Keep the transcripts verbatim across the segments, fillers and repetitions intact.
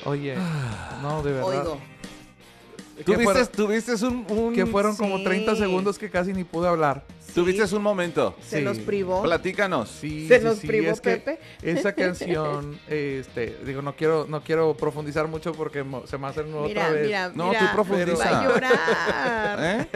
Oye, no, de verdad. Oigo. ¿Tuviste, fueron, tuviste un, un... que fueron como Sí. treinta segundos que casi ni pude hablar. ¿Tuviste un momento? Se Sí. nos privó. Platícanos. Sí, Se sí, nos sí, privó es que Pepe. esa canción, este, digo, no quiero, no quiero profundizar mucho porque mo- se me hace nuevo Mira, otra vez. mira, No, mira. tú profundiza. Va a llorar.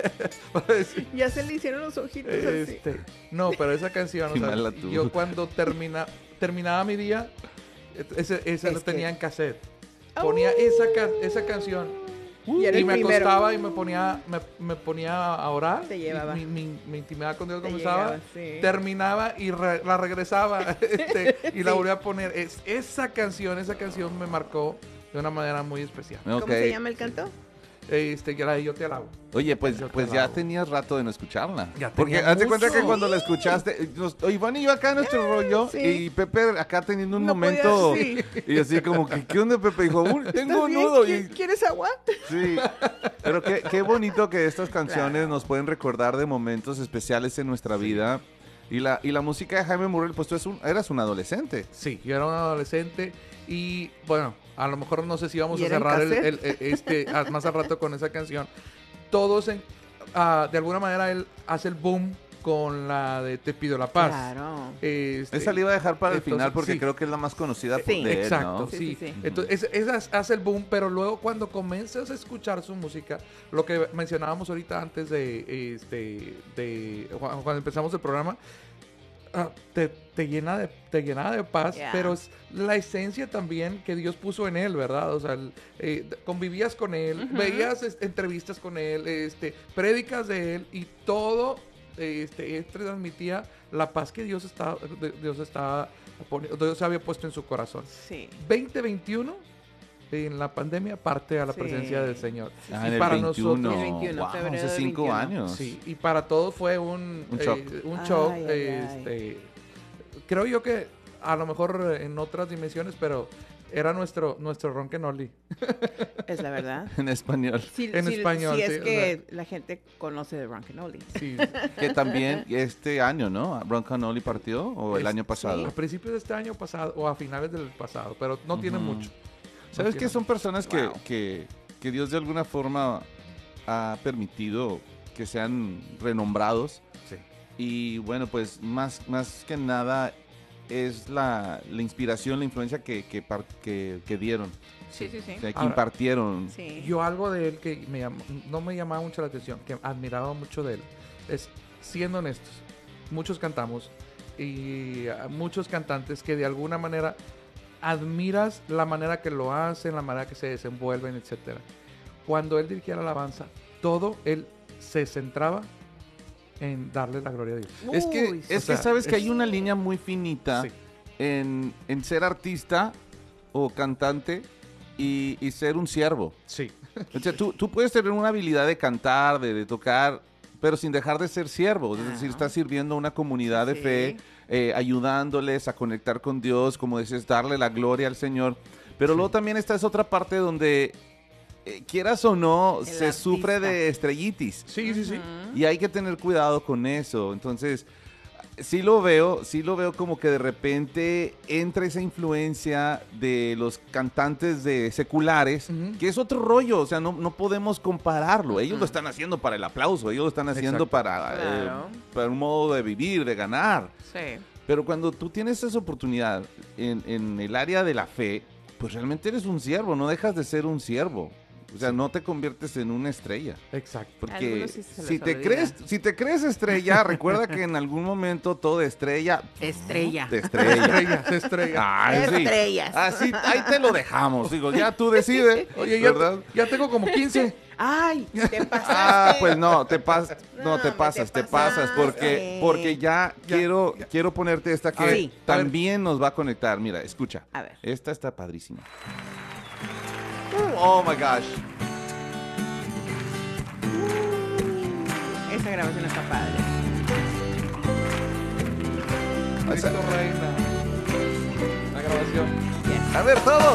¿Eh? Ya se le hicieron los ojitos así. Este, no, pero esa canción, o Qué sea, mala tú. yo cuando termina, terminaba mi día, ese, ese Es lo que- tenía en cassette. Ponía esa, ca- esa canción Y era y el me primero. acostaba y me ponía, me, me ponía a orar. Te llevaba. y Mi, mi, mi intimidad con Dios Te comenzaba. llegaba, sí. Terminaba y re- la regresaba este, y la Sí. volvía a poner. Es, esa canción, esa canción me marcó de una manera muy especial. ¿Cómo Ok. se llama el canto? Este, ya la de Yo te alabo. Oye, pues, Yo te pues ya alabo. tenías rato de no escucharla. Ya Porque tenía haz de cuenta mucho. que cuando la escuchaste, nos- Iván y yo acá en nuestro rollo, sí. y Pepe acá teniendo un No momento, podía, sí. y así como que, ¿qué onda, Pepe? Dijo, "Uh, tengo ¿Estás un bien? nudo. ¿Qui- Y, ¿Quieres agua? sí, pero qué, qué bonito que estas canciones Claro. nos pueden recordar de momentos especiales en nuestra vida. Y la, y la música de Jaime Murrell, pues tú eres un- eras un adolescente. Sí, yo era un adolescente y bueno, a lo mejor no sé si vamos ¿Y a era en cerrar el, cassette? el- el- este a- más al rato con esa canción. Todos, en, ah, de alguna manera, él hace el boom con la de Te pido la paz. Claro. Este, Esa la iba a dejar para el entonces, final porque sí. creo que es la más conocida por Sí. de él, Exacto, ¿no? sí. Sí, sí, sí. Entonces, es- esa hace el boom, pero luego cuando comienzas a escuchar su música, lo que mencionábamos ahorita antes de, este, de cu- cuando empezamos el programa, ah, te, te llena de, te llena de paz, Yeah. pero es la esencia también que Dios puso en él, ¿verdad? O sea, el- eh, convivías con él, Ujú. veías es- entrevistas con él, este, prédicas de él y todo, este, él transmitía la paz que Dios estaba, de- Dios estaba poni- Dios había puesto en su corazón. Sí. veinte veintiuno, en la pandemia, parte a la Sí. presencia del Señor. Ah, Y en el para veintiuno. nosotros- El veintiuno, Wow, febrero hace del cinco veintiuno. años. Sí, y para todos fue un, Un eh, shock. un Ay, shock, ay, eh, ay. este, creo yo que a lo mejor en otras dimensiones, pero era nuestro, nuestro Ronquenoli. Es la verdad. En español. Sí, En sí, español, sí, sí, es o que la gente conoce de Ronquenoli. Sí. Que también este año, ¿no? Ron Canoli partió o el Es- año pasado. A principios de este año pasado o a finales del pasado, pero no tiene Ujú. mucho. ¿Sabes No qué? tiene Son personas que, Wow. que, que Dios de alguna forma ha permitido que sean renombrados. Sí. Y bueno, pues más, más que nada es la, la inspiración, la influencia que, que, par- que, que dieron, Sí, sí, sí. o sea, que Ahora, impartieron. Sí. Yo algo de él que me llamó- no me llamaba mucho la atención, que admiraba mucho de él, es siendo honestos. Muchos cantamos y ah, muchos cantantes que de alguna manera admiras la manera que lo hacen, la manera que se desenvuelven, etcétera. Cuando él dirigía la alabanza, todo él se centraba en darle la gloria a Dios. Es que, Uy, es o sea, que sabes que es- hay una línea muy finita Sí. en, en ser artista o cantante y, y ser un siervo. Sí. O sea, tú, tú puedes tener una habilidad de cantar, de, de tocar, pero sin dejar de ser siervo. Es decir, Ajá. estás sirviendo a una comunidad de Sí. fe, eh, ayudándoles a conectar con Dios, como dices, darle la gloria al Señor. Pero Sí. luego también está esa otra parte donde, eh, quieras o no, El se sufre artista. de estrellitis. Sí, sí, sí. Ujú. Y hay que tener cuidado con eso. Entonces, sí lo veo, sí lo veo como que de repente entra esa influencia de los cantantes de seculares, Ujú. que es otro rollo, o sea, no, no podemos compararlo. Ellos Ujú. lo están haciendo para el aplauso, ellos lo están haciendo Exacto. para, eh, Claro. para un modo de vivir, de ganar. Sí. Pero cuando tú tienes esa oportunidad en, en el área de la fe, pues realmente eres un siervo, no dejas de ser un siervo. O sea, no te conviertes en una estrella. Exacto. Porque Algunos sí se les si te olvida. crees, si te crees estrella, recuerda que en algún momento todo estrella Estrella. te estrella. Estrella, se estrella. Ay, sí. Estrellas. Así, ahí te lo dejamos. Digo, ya tú decides. Oye, ya, ¿verdad? ya tengo como quince. Ay, te pasaste. Ah, pues no, te pasas, no, No, te hombre, pasas, te te pasas, porque, pasaste. porque ya, Ya, quiero, ya. quiero ponerte esta que A ver, a ver. también nos va a conectar. Mira, escucha. A ver. Esta está padrísima. Oh my gosh. Esa grabación está padre. Cristo reina. La grabación. Yes. A ver, todos.